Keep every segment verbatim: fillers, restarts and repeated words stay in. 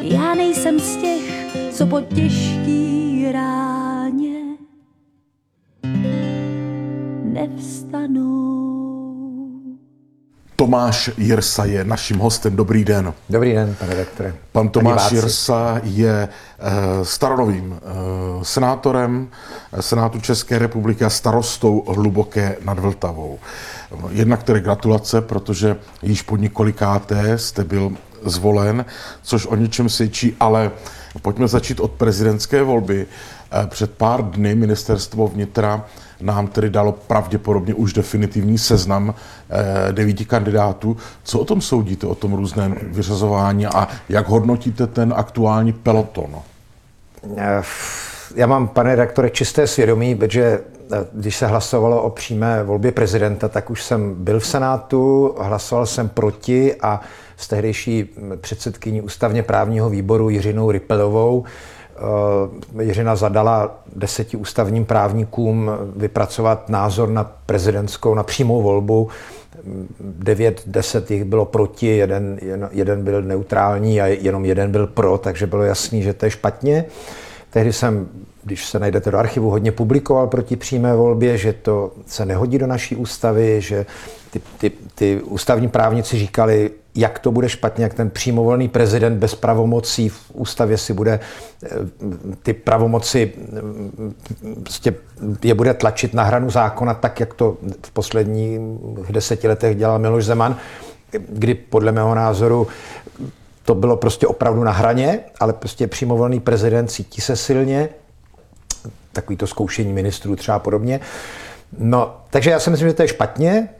Já nejsem z těch, co po těžký ráně nevstanou. Tomáš Jirsa je naším hostem. Dobrý den. Dobrý den, pane redaktore. Pan Tomáš Jirsa je staronovým senátorem Senátu České republiky a starostou Hluboké nad Vltavou. Jednak tedy gratulace, protože již po několikáté jste byl zvolen, což o něčem svědčí, ale pojďme začít od prezidentské volby. Před pár dny ministerstvo vnitra nám tedy dalo pravděpodobně už definitivní seznam eh, devíti kandidátů. Co o tom soudíte, o tom různém vyřazování a jak hodnotíte ten aktuální peloton? Já mám, pane redaktore, čisté svědomí, protože když se hlasovalo o přímé volbě prezidenta, tak už jsem byl v Senátu, hlasoval jsem proti a s tehdejší předsedkyní ústavně právního výboru Jiřinou Rypelovou Jiřina zadala deseti ústavním právníkům vypracovat názor na prezidentskou, na přímou volbu. Devět, deset jich bylo proti, jeden, jeden byl neutrální a jenom jeden byl pro, takže bylo jasný, že to je špatně. Tehdy jsem, když se najdete do archivu, hodně publikoval proti přímé volbě, že to se nehodí do naší ústavy, že ty, ty, ty ústavní právníci říkali, jak to bude špatně, jak ten přímovolný prezident bez pravomocí v ústavě si bude ty pravomoci prostě je bude tlačit na hranu zákona, tak jak to v posledních deseti letech dělal Miloš Zeman, kdy podle mého názoru to bylo prostě opravdu na hraně, ale prostě přímovolný prezident cítí se silně, takový to zkoušení ministrů třeba podobně. No, takže já si myslím, že to je špatně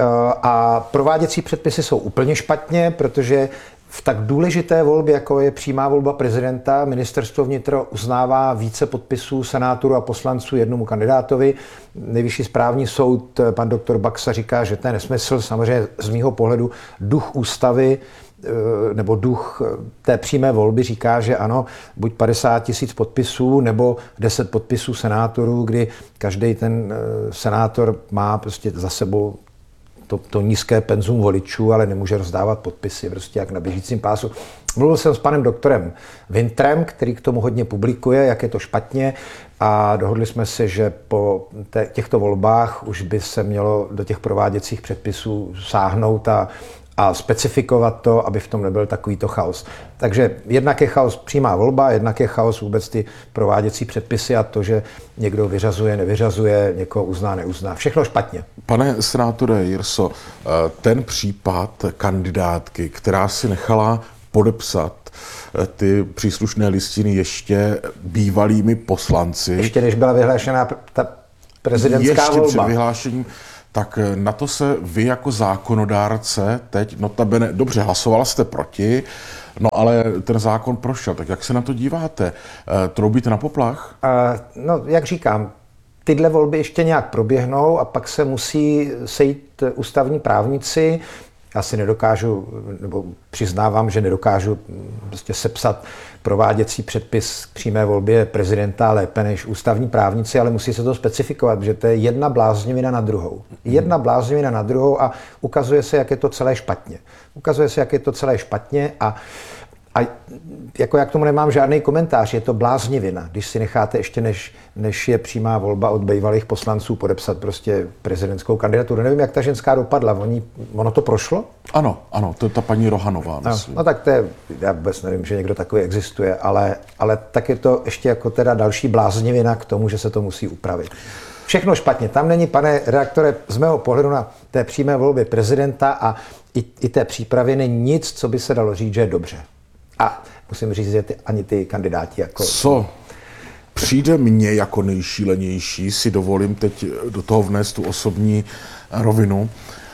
a prováděcí předpisy jsou úplně špatně, protože v tak důležité volbě, jako je přímá volba prezidenta, ministerstvo vnitra uznává více podpisů senátorů a poslanců jednomu kandidátovi. Nejvyšší správní soud, pan doktor Baxa, říká, že to je nesmysl. Samozřejmě z mýho pohledu duch ústavy nebo duch té přímé volby říká, že ano, buď padesát tisíc podpisů nebo deset podpisů senátorů, kdy každý ten senátor má prostě za sebou To, to nízké penzum voličů, ale nemůže rozdávat podpisy, prostě jak na běžícím pásu. Mluvil jsem s panem doktorem Wintrem, který k tomu hodně publikuje, jak je to špatně, a dohodli jsme se, že po te, těchto volbách už by se mělo do těch prováděcích předpisů sáhnout a, a specifikovat to, aby v tom nebyl takovýto chaos. Takže jednak je chaos přímá volba, jednak je chaos vůbec ty prováděcí předpisy a to, že někdo vyřazuje, nevyřazuje, někoho uzná, neuzná. Všechno špatně. Pane senátore Jirso, ten případ kandidátky, která si nechala podepsat ty příslušné listiny ještě bývalými poslanci. Ještě než byla vyhlášená ta prezidentská ještě volba. Před vyhlášením. Tak na to se vy jako zákonodárce teď, notabene, dobře, hlasovala jste proti, no ale ten zákon prošel, tak jak se na to díváte? Troubíte na poplach? Uh, no, jak říkám, tyhle volby ještě nějak proběhnou a pak se musí sejít ústavní právníci. Já si nedokážu, nebo přiznávám, že nedokážu prostě sepsat prováděcí předpis k přímé volbě prezidenta lépe než ústavní právníci, ale musí se to specifikovat, že to je jedna bláznivina na druhou. Jedna bláznivina na druhou a ukazuje se, jak je to celé špatně. Ukazuje se, jak je to celé špatně a A jako já k tomu nemám žádný komentář, je to bláznivina, když si necháte ještě než, než je přímá volba od bývalých poslanců podepsat prostě prezidentskou kandidaturu. Nevím, jak ta ženská dopadla, Oni, ono to prošlo? Ano, ano, to je ta paní Rohanová, No, myslím. no tak to je, já vůbec nevím, že někdo takový existuje, ale, ale tak je to ještě jako teda další bláznivina k tomu, že se to musí upravit. Všechno špatně, tam není, pane redaktore, z mého pohledu na té přímé volbě prezidenta a i, i té přípravy není nic, co by se dalo říct, že je dobře. A musím říct, že ty, ani ty kandidáti jako... Co přijde mně jako nejšílenější, si dovolím teď do toho vnést tu osobní rovinu.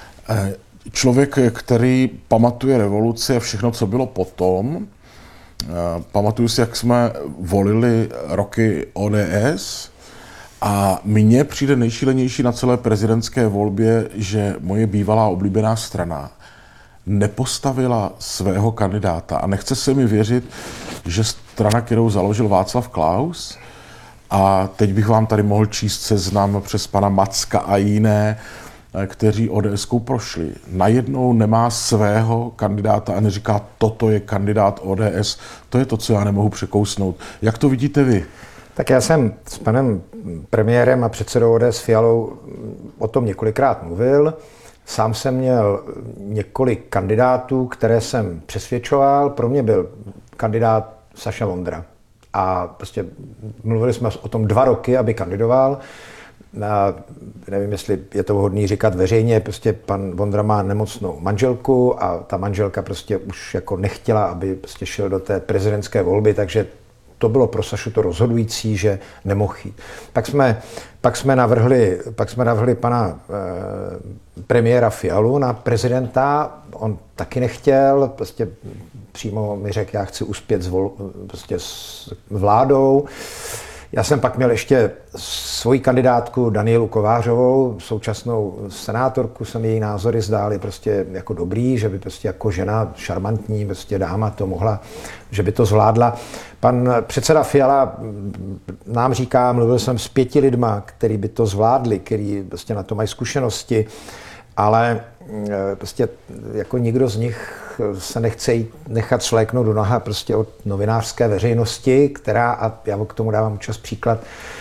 Člověk, který pamatuje revoluci a všechno, co bylo potom, pamatuju si, jak jsme volili roky O D S a mně přijde nejšílenější na celé prezidentské volbě, že moje bývalá oblíbená strana nepostavila svého kandidáta. A nechce se mi věřit, že strana, kterou založil Václav Klaus, a teď bych vám tady mohl číst seznam přes pana Macka a jiné, kteří ODSkou prošli, najednou nemá svého kandidáta a neříká, toto je kandidát O D S, to je to, co já nemohu překousnout. Jak to vidíte vy? Tak já jsem s panem premiérem a předsedou O D S Fialou o tom několikrát mluvil. Sám jsem měl několik kandidátů, které jsem přesvědčoval. Pro mě byl kandidát Saša Vondra. A prostě mluvili jsme o tom dva roky, aby kandidoval. A nevím, jestli je to vhodný říkat veřejně, prostě pan Vondra má nemocnou manželku a ta manželka prostě už jako nechtěla, aby prostě šel do té prezidentské volby, takže to bylo pro Sašu to rozhodující, že nemohl jít. Pak jsme, pak jsme, navrhli, pak jsme navrhli pana eh, premiéra Fialu na prezidenta, on taky nechtěl, prostě přímo mi řekl, já chci uspět s, vol, prostě s vládou. Já jsem pak měl ještě svoji kandidátku Danielu Kovářovou, současnou senátorku, se mi její názory zdály prostě jako dobrý, že by prostě jako žena, šarmantní prostě dáma to mohla, že by to zvládla. Pan předseda Fiala nám říká, mluvil jsem s pěti lidma, který by to zvládli, který prostě na to mají zkušenosti, ale prostě jako nikdo z nich se nechce jít nechat šléknout do noha prostě od novinářské veřejnosti, která, a já k tomu dávám čas příklad,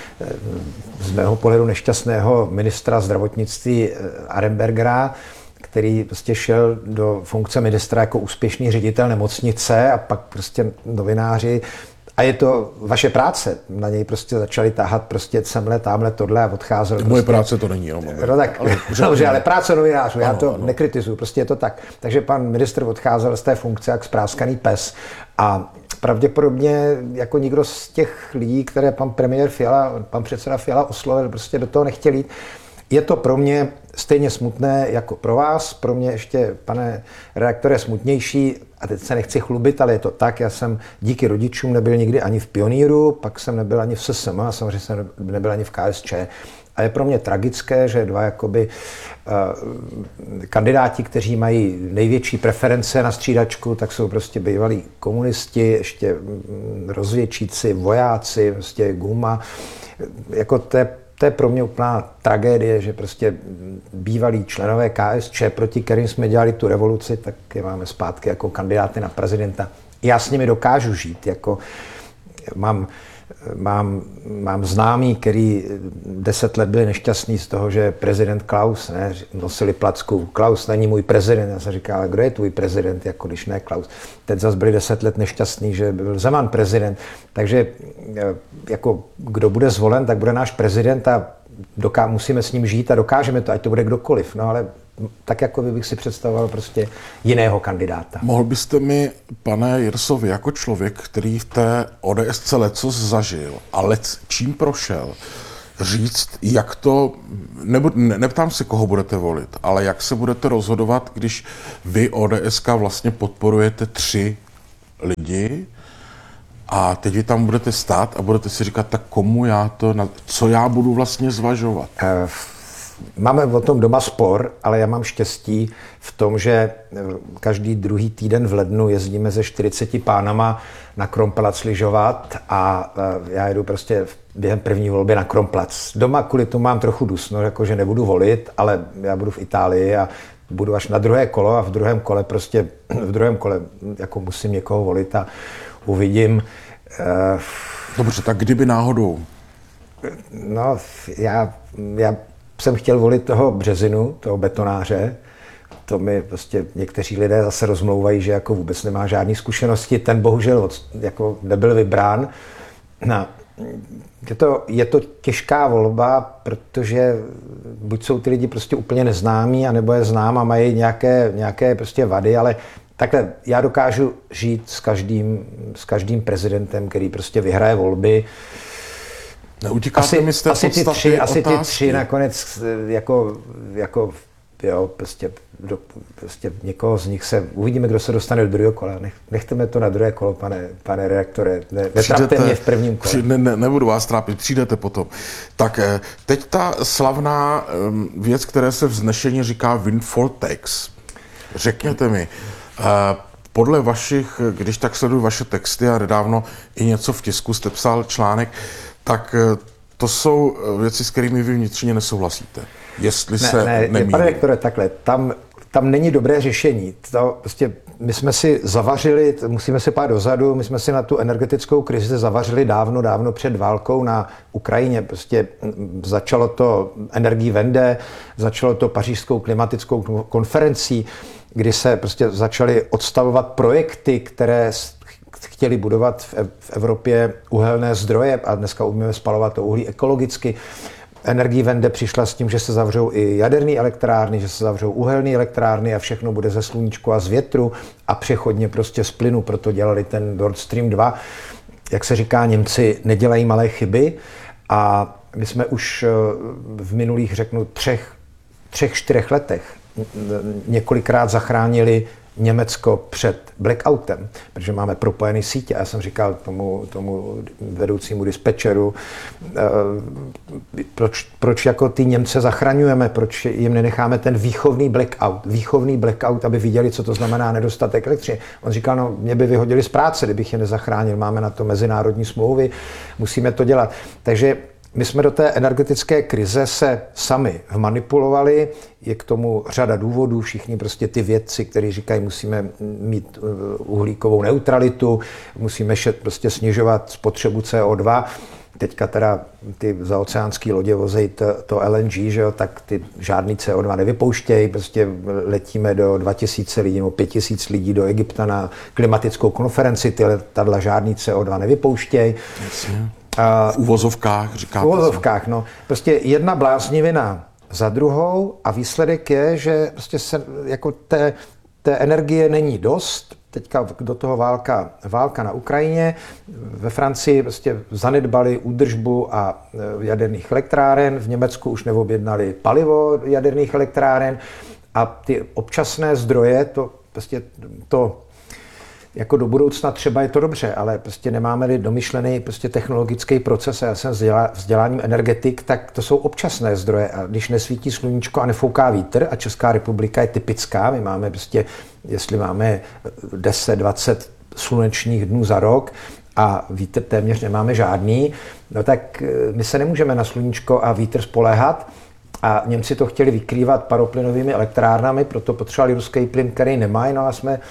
z mého pohledu nešťastného ministra zdravotnictví Arenbergera, který prostě šel do funkce ministra jako úspěšný ředitel nemocnice a pak prostě novináři, a je to vaše práce, na něj prostě začali tahat prostě semhle, tamhle, tohle a odcházel. Moje prostě. práce to není, no, no tak, ale, dobře, ale práce novinářů, já to ano. nekritizuju, prostě je to tak. Takže pan ministr odcházel z té funkce jak spráskaný pes a pravděpodobně jako nikdo z těch lidí, které pan premiér Fiala, pan předseda Fiala oslovil, prostě do toho nechtěl jít. Je to pro mě stejně smutné jako pro vás, pro mě ještě, pane redaktore, smutnější, a teď se nechci chlubit, ale je to tak, já jsem díky rodičům nebyl nikdy ani v Pioníru, pak jsem nebyl ani v S S M a samozřejmě jsem nebyl ani v K S Č. A je pro mě tragické, že dva jakoby uh, kandidáti, kteří mají největší preference na střídačku, tak jsou prostě bývalí komunisti, ještě rozvědčíci, vojáci, prostě guma. Jako to je To je pro mě úplná tragédie, že prostě bývalí členové K S Č, proti kterým jsme dělali tu revoluci, tak je máme zpátky jako kandidáty na prezidenta. Já s nimi dokážu žít. Jako mám, mám, mám známý, který deset let byli nešťastný z toho, že prezident Klaus, ne, nosili placku. Klaus není můj prezident. Já jsem říkal, ale kdo je tvůj prezident, jako když ne Klaus. Teď zase byli deset let nešťastný, že byl Zeman prezident. Takže jako kdo bude zvolen, tak bude náš prezident a doká- musíme s ním žít a dokážeme to, ať to bude kdokoliv. No ale tak jako bych si představoval prostě jiného kandidáta. Mohl byste mi, pane Jirsovi, jako člověk, který v té O D S lecos zažil a lec čím prošel, říct, jak to, nebo ne, neptám se, koho budete volit, ale jak se budete rozhodovat, když vy O D S ka vlastně podporujete tři lidi a teď vy tam budete stát a budete si říkat, tak komu já to, co já budu vlastně zvažovat? Uh, Máme o tom doma spor, ale já mám štěstí v tom, že každý druhý týden v lednu jezdíme se čtyřiceti pánama na Kronplatz lyžovat a já jedu prostě během první volby na Kronplatz. Doma kvůli tomu mám trochu dusno, jako že nebudu volit, ale já budu v Itálii a budu až na druhé kolo a v druhém kole prostě, v druhém kole jako musím někoho volit a uvidím. Dobře, tak kdyby náhodou? No, já, já jsem chtěl volit toho Březinu, toho betonáře. To mi prostě někteří lidé zase rozmlouvají, že jako vůbec nemá žádné zkušenosti. Ten bohužel od, jako nebyl vybrán. No, je, to, je to těžká volba, protože buď jsou ty lidi prostě úplně neznámí, anebo je znám a mají nějaké, nějaké prostě vady, ale takhle já dokážu žít s každým, s každým prezidentem, který prostě vyhraje volby. Neutíkáte mi z té asi ty tři, asi ty otázky. tři nakonec jako, jako jo, prostě, do, prostě někoho z nich se, uvidíme, kdo se dostane do druhého kola. Nech, nechteme to na druhé kolo, pane, pane redaktore, ne, netrapte mě v prvním kole. Při, ne, ne, nebudu vás trápit, přijdete potom. Tak teď ta slavná věc, které se vznešeně říká windfall tax. Řekněte mi, podle vašich, když tak sleduju vaše texty a nedávno i něco v tisku jste psal článek, tak to jsou věci, s kterými vy vnitřně nesouhlasíte. jestli ne, se ne, nemýlím. Pane rektore, takhle, tam, tam není dobré řešení. To prostě my jsme si zavařili, musíme se pát dozadu, my jsme si na tu energetickou krizi zavařili dávno, dávno před válkou na Ukrajině. Prostě začalo to Energiewende, začalo to pařížskou klimatickou konferencí, kdy se prostě začaly odstavovat projekty, které chtěli budovat v Evropě uhelné zdroje a dneska umíme spalovat to uhlí ekologicky. Energiewende přišla s tím, že se zavřou i jaderné elektrárny, že se zavřou uhelné elektrárny a všechno bude ze sluníčku a z větru a přechodně prostě z plynu, proto dělali ten Nord Stream dva. Jak se říká, Němci nedělají malé chyby a my jsme už v minulých, řeknu, třech, třech, čtyřech letech několikrát zachránili Německo před blackoutem, protože máme propojené sítě. Já jsem říkal tomu, tomu vedoucímu dispečeru, proč, proč jako ty Němce zachraňujeme, proč jim nenecháme ten výchovný blackout, výchovný blackout, aby viděli, co to znamená nedostatek elektřiny. On říkal, no mě by vyhodili z práce, kdybych je nezachránil, máme na to mezinárodní smlouvy, musíme to dělat. Takže my jsme do té energetické krize se sami vmanipulovali, je k tomu řada důvodů, všichni prostě ty vědci, kteří říkají, musíme mít uhlíkovou neutralitu, musíme prostě snižovat spotřebu C O dva. Teďka teda ty zaoceánský lodě vozejí to, to L N G, že jo, tak ty žádný C O dva nevypouštějí, prostě letíme do dva tisíce lidí nebo pět tisíc lidí do Egypta na klimatickou konferenci, ty letadla žádný C O dva nevypouštějí. Jasně. V uvozovkách, říkáte. V uvozovkách, no. Prostě jedna bláznivina za druhou a výsledek je, že prostě se jako té, té energie není dost. Teďka do toho válka, válka na Ukrajině. Ve Francii prostě zanedbali údržbu a jaderných elektráren. V Německu už neobjednali palivo jaderných elektráren. A ty občasné zdroje, to prostě to jako do budoucna třeba je to dobře, ale prostě nemáme-li domyšlený prostě technologický proces, a já jsem vzděláním energetik, tak to jsou občasné zdroje a když nesvítí sluníčko a nefouká vítr a Česká republika je typická, my máme prostě, jestli máme deset dvacet slunečních dnů za rok a vítr téměř nemáme žádný, no tak my se nemůžeme na sluníčko a vítr spoléhat. A Němci to chtěli vykrývat paroplynovými elektrárnami, proto potřebovali ruský plyn, který nemají, no a jsme,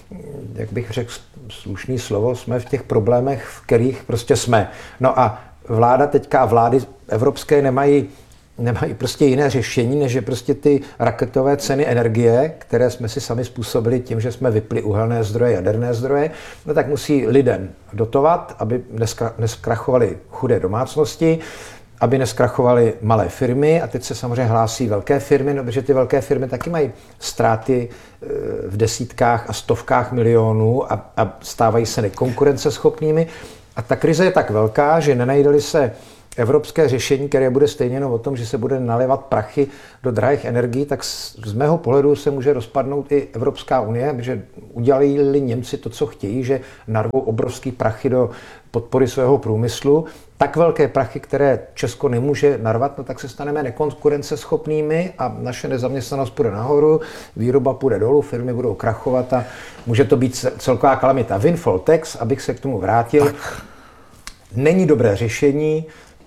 jak bych řekl slušný slovo, jsme v těch problémech, v kterých prostě jsme. No a vláda teďka, vlády evropské nemají, nemají prostě jiné řešení, než že prostě ty raketové ceny energie, které jsme si sami způsobili tím, že jsme vypli uhelné zdroje, jaderné zdroje, no tak musí lidem dotovat, aby neskrachovaly chudé domácnosti, aby neskrachovaly malé firmy a teď se samozřejmě hlásí velké firmy, no, protože ty velké firmy taky mají ztráty v desítkách a stovkách milionů a, a stávají se nekonkurenceschopnými. A ta krize je tak velká, že nenajde-li se evropské řešení, které bude stejně jenom o tom, že se bude nalévat prachy do drahých energií, tak z mého pohledu se může rozpadnout i Evropská unie, protože udělají-li Němci to, co chtějí, že narvou obrovský prachy do podpory svého průmyslu, tak velké prachy, které Česko nemůže narvat, no tak se staneme nekonkurenceschopnými a naše nezaměstnanost půjde nahoru, výroba půjde dolů, firmy budou krachovat a může to být celková kalamita. Windfall tax, abych se k tomu vrátil, tak není dobré řešení.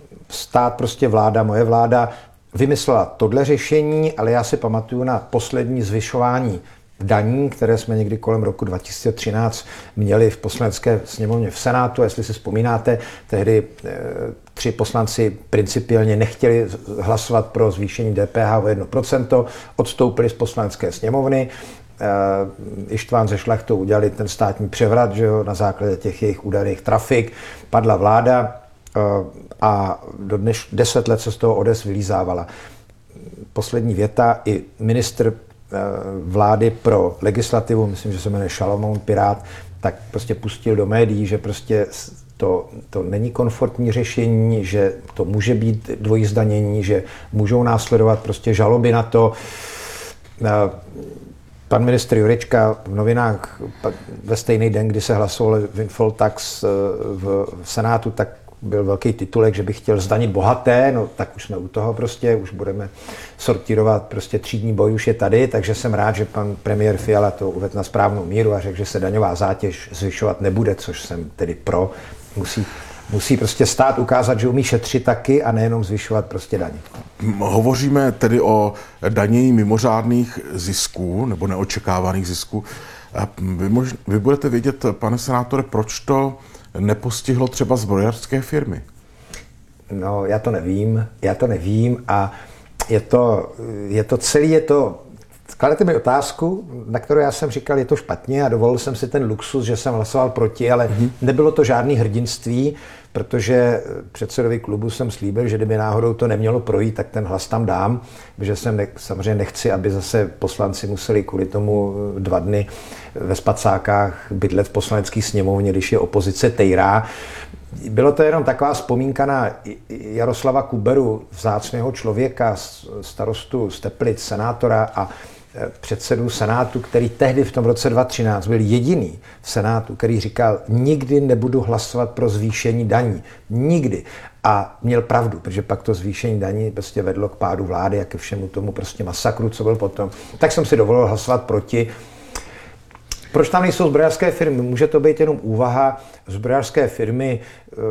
Stát, prostě vláda, moje vláda, vymyslela tohle řešení, ale já si pamatuju na poslední zvyšování daní, které jsme někdy kolem roku dva tisíce třináct měli v poslanecké sněmovně v Senátu. Jestli si vzpomínáte, tehdy e, tři poslanci principiálně nechtěli hlasovat pro zvýšení D P H o jedno procento, odstoupili z poslanecké sněmovny. E, Ištván se Šlachtou udělali ten státní převrat, že jo, na základě těch jejich údajných trafik. Padla vláda e, a do dneš deset let se z toho O D E S vylízávala. Poslední věta, i ministr vlády pro legislativu, myslím, že se jmenuje Šalomoun, Pirát, tak prostě pustil do médií, že prostě to, to není komfortní řešení, že to může být dvojí zdanění, že můžou následovat prostě žaloby na to. Pan ministr Jurečka v novinách ve stejný den, kdy se hlasoval windfall tax v Senátu, tak byl velký titulek, že bych chtěl zdanit bohaté, no tak už jsme u toho prostě, už budeme sortírovat, prostě třídní boj už je tady, takže jsem rád, že pan premiér Fiala to uvedl na správnou míru a řekl, že se daňová zátěž zvyšovat nebude, což jsem tedy pro, musí Musí prostě stát ukázat, že umí šetřit taky a nejenom zvyšovat prostě daně. Hovoříme tedy o danění mimořádných zisků nebo neočekávaných zisků. Vy, mož, vy budete vědět, pane senátore, proč to nepostihlo třeba zbrojařské firmy? No, já to nevím, já to nevím a je to, je to celý, je to, kladete mi otázku, na kterou já jsem říkal, je to špatně a dovolil jsem si ten luxus, že jsem hlasoval proti, ale mm-hmm. nebylo to žádný hrdinství, protože předsedovi klubu jsem slíbil, že kdyby náhodou to nemělo projít, tak ten hlas tam dám, protože jsem ne, samozřejmě nechci, aby zase poslanci museli kvůli tomu dva dny ve spacákách bydlet v poslanecké sněmovně, když je opozice tejrá. Bylo to jenom taková vzpomínka na Jaroslava Kuberu, vzácného člověka, starostu z Teplic, senátora a předsedu Senátu, který tehdy v tom roce dva tisíce třináct byl jediný v Senátu, který říkal, nikdy nebudu hlasovat pro zvýšení daní. Nikdy. A měl pravdu, protože pak to zvýšení daní prostě vedlo k pádu vlády a ke všemu tomu prostě masakru, co byl potom. Tak jsem si dovolil hlasovat proti. Proč tam nejsou zbrojařské firmy? Může to být jenom úvaha. Zbrojařské firmy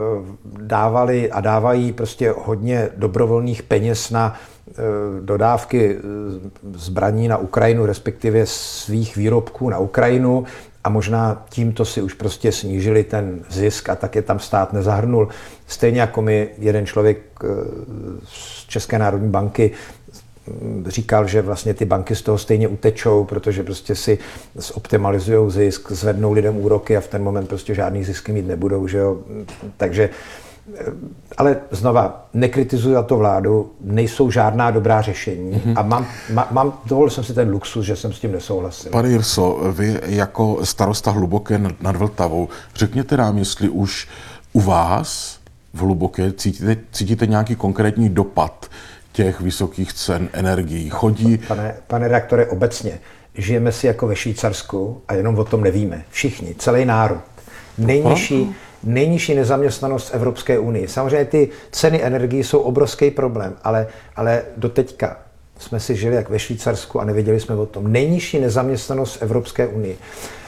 dávaly a dávají prostě hodně dobrovolných peněz na dodávky zbraní na Ukrajinu, respektive svých výrobků na Ukrajinu a možná tímto si už prostě snížili ten zisk a tak je tam stát nezahrnul. Stejně jako mi jeden člověk z České národní banky říkal, že vlastně ty banky z toho stejně utečou, protože prostě si zoptimalizujou zisk, zvednou lidem úroky a v ten moment prostě žádný zisky mít nebudou, že jo. Takže, ale znova, nekritizuji to vládu, nejsou žádná dobrá řešení mm-hmm. a mám, má, mám, dovolil jsem si ten luxus, že jsem s tím nesouhlasil. Pane Jirso, vy jako starosta Hluboké nad Vltavou, řekněte nám, jestli už u vás v Hluboké cítíte, cítíte nějaký konkrétní dopad těch vysokých cen energií. Chodí... Pane, pane redaktore, obecně, žijeme si jako ve Švýcarsku a jenom o tom nevíme. Všichni, celý národ. Nejnižší, nejnižší nezaměstnanost v Evropské unii. Samozřejmě ty ceny energií jsou obrovský problém, ale, ale doteďka jsme si žili jak ve Švýcarsku a nevěděli jsme o tom. Nejnižší nezaměstnanost v Evropské unii.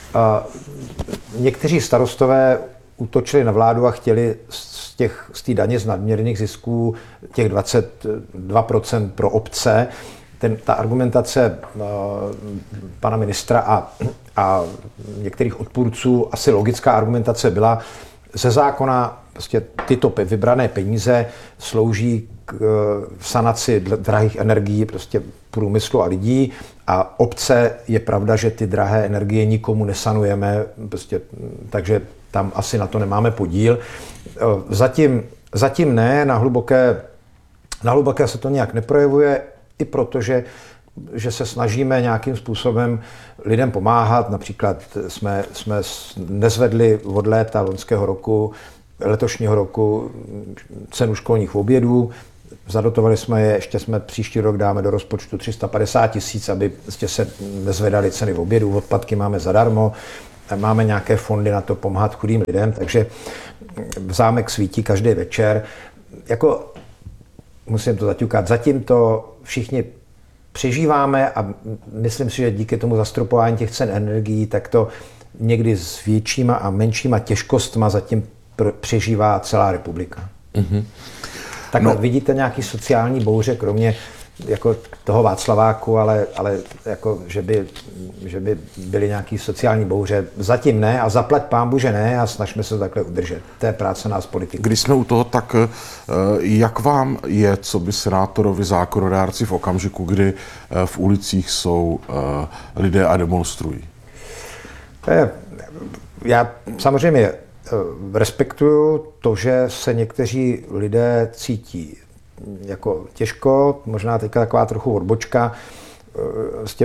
Uh, někteří starostové útočili na vládu a chtěli z těch z té daně z nadměrných zisků těch dvacet dva procent pro obce. Ten, ta argumentace uh, pana ministra a, a některých odpůrců, asi logická argumentace byla, ze zákona prostě tyto vybrané peníze slouží k uh, sanaci drahých energií prostě průmyslu a lidí a obce je pravda, že ty drahé energie nikomu nesanujeme, prostě, takže tam asi na to nemáme podíl. Zatím, zatím ne, na hluboké, na hluboké se to nějak neprojevuje, i protože že se snažíme nějakým způsobem lidem pomáhat. Například jsme, jsme nezvedli od léta loňského roku, letošního roku cenu školních obědů. Zadotovali jsme je, ještě jsme příští rok dáme do rozpočtu tři sta padesát tisíc, aby se nezvedaly ceny obědů. Odpadky máme zadarmo. Máme nějaké fondy na to pomáhat chudým lidem, takže zámek svítí každý večer. Jako, musím to zaťukat, zatím to všichni přežíváme a myslím si, že díky tomu zastropování těch cen energií, tak to někdy s většíma a menšíma těžkostma zatím přežívá celá republika. Mm-hmm. Tak no. Vidíte nějaký sociální bouře, kromě jako toho Václaváku, ale, ale jako, že, by, že by byly nějaký sociální bouře. Zatím ne a zaplať pánbu, že ne a snažíme se to takhle udržet. To je práce nás politiků. Když jsme u toho, tak jak vám je, co by senátorovi zákonodárci v okamžiku, kdy v ulicích jsou lidé a demonstrují? To je, já samozřejmě respektuju to, že se někteří lidé cítí jako těžko, možná teďka taková trochu odbočka. Vlastně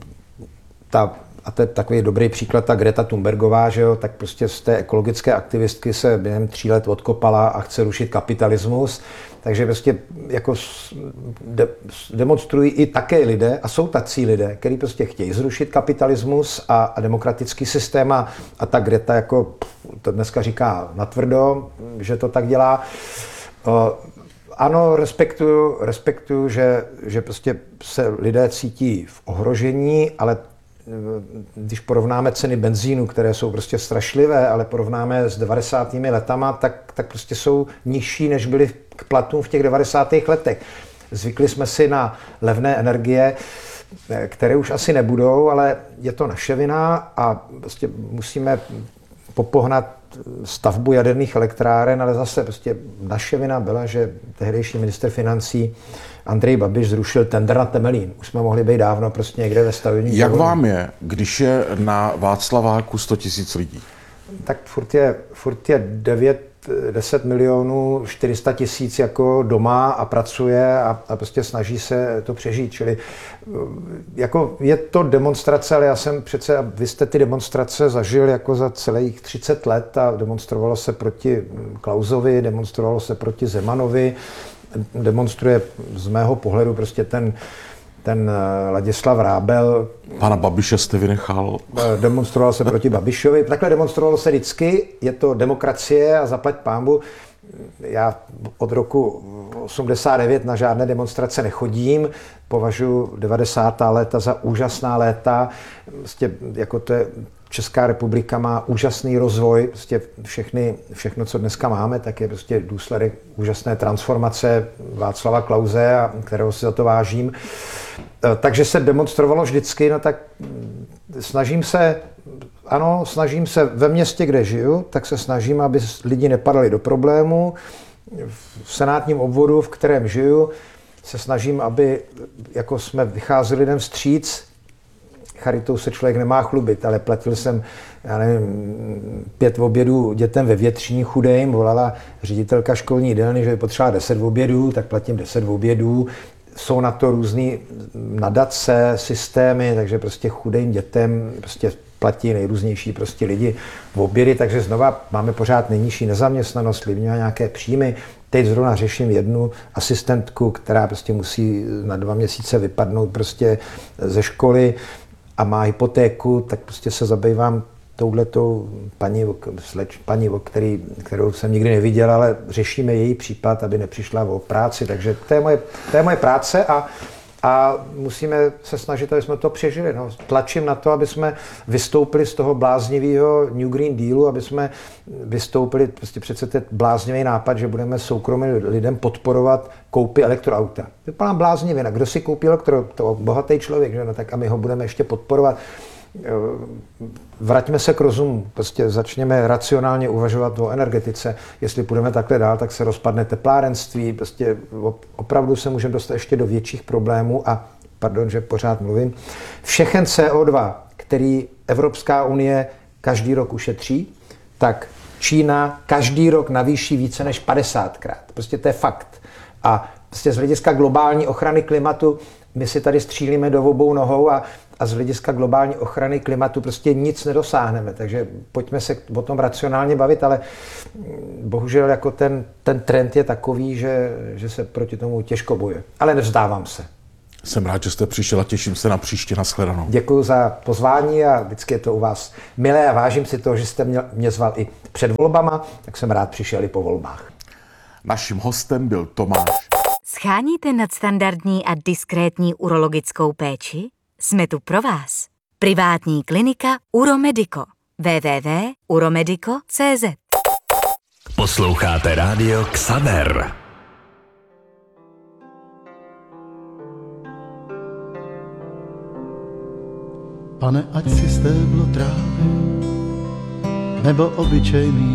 ta, a to je takový dobrý příklad, ta Greta Thunbergová, že jo, tak prostě z té ekologické aktivistky se během tří let odkopala a chce rušit kapitalismus. Takže prostě jako de, demonstrují i také lidé, a jsou tací lidé, kteří prostě chtějí zrušit kapitalismus a, a demokratický systém a, a ta Greta jako to dneska říká natvrdo, že to tak dělá. Ano, respektuju, respektuju že, že prostě se lidé cítí v ohrožení, ale když porovnáme ceny benzínu, které jsou prostě strašlivé, ale porovnáme s devadesátými letama, tak, tak prostě jsou nižší, než byly k platům v těch devadesátých letech. Zvykli jsme si na levné energie, které už asi nebudou, ale je to naše vina a prostě musíme popohnat stavbu jaderných elektráren, ale zase prostě naše vina byla, že tehdejší ministr financí Andrej Babiš zrušil tender na Temelín. Už jsme mohli být dávno prostě někde ve stavební. Jak povolení. Vám je, když je na Václaváku sto tisíc lidí? Tak furt je, furt je devět, deset milionů, čtyři sta tisíc jako doma a pracuje a, a prostě snaží se to přežít. Čili jako je to demonstrace, ale já jsem přece, vy jste ty demonstrace zažil jako za celých třicet let a demonstrovalo se proti Klausovi, demonstrovalo se proti Zemanovi, demonstruje z mého pohledu prostě ten ten Ladislav Rábel. Pana Babiše jste vynechal. Demonstroval se proti Babišovi. Takhle demonstrovalo se vždycky. Je to demokracie a zaplať pánbu. Já od roku osmdesát devět na žádné demonstrace nechodím. Považuji devadesátá léta za úžasná léta. Prostě jako to je, Česká republika má úžasný rozvoj. Prostě všechny, všechno, co dneska máme, tak je prostě důsledek úžasné transformace Václava Klause, a kterého si za to vážím. Takže se demonstrovalo vždycky, no tak snažím se, ano, snažím se ve městě, kde žiju, tak se snažím, aby lidi nepadali do problému. V senátním obvodu, v kterém žiju, se snažím, aby jako jsme vycházeli lidem vstříc. Charitou se člověk nemá chlubit, ale platil jsem, já nevím, pět obědů dětem ve Větříní chudejm, volala ředitelka školní jídelny, že by potřebovala deset obědů, tak platím deset obědů. Jsou na to různý nadace, systémy, takže prostě chudým dětem prostě platí nejrůznější prostě lidi v obědy, takže znova máme pořád nejnižší nezaměstnanost, lidi mají nějaké příjmy. Teď zrovna řeším jednu asistentku, která prostě musí na dva měsíce vypadnout prostě ze školy a má hypotéku, tak prostě se zabývám touhletou paní, sleč, paní který, kterou jsem nikdy neviděl, ale řešíme její případ, aby nepřišla o práci. Takže to je moje, to je moje práce a, a musíme se snažit, aby jsme to přežili. No. Tlačím na to, aby jsme vystoupili z toho bláznivého New Green Dealu, aby jsme vystoupili, prostě přece ten bláznivý nápad, že budeme soukromým lidem podporovat koupy elektroauta. To je plná bláznivina. Kdo si koupí elektro, to bohatý člověk, že? No, tak a my ho budeme ještě podporovat. Vraťme se k rozumu, prostě začněme racionálně uvažovat o energetice. Jestli půjdeme takhle dál, tak se rozpadne teplárenství, prostě opravdu se můžeme dostat ještě do větších problémů a, pardon, že pořád mluvím, všechen C O dva, který Evropská unie každý rok ušetří, tak Čína každý rok navýší více než padesátkrát. Prostě to je fakt. A prostě z hlediska globální ochrany klimatu my si tady střílíme do obou nohou a, a z hlediska globální ochrany klimatu prostě nic nedosáhneme. Takže pojďme se o tom racionálně bavit, ale bohužel jako ten, ten trend je takový, že, že se proti tomu těžko bojuje. Ale nevzdávám se. Jsem rád, že jste přišel a těším se na příště. Nashledanou. Děkuji za pozvání a vždycky je to u vás milé a vážím si toho, že jste mě, mě zval i před volbama, tak jsem rád přišel i po volbách. Naším hostem byl Tomáš. Sháníte nadstandardní a diskrétní urologickou péči? Jsme tu pro vás. Privátní klinika Uromedico. w w w tečka uromedico tečka c z Posloucháte rádio Xaver. Pane, ať si stéblo trávy, nebo obyčejný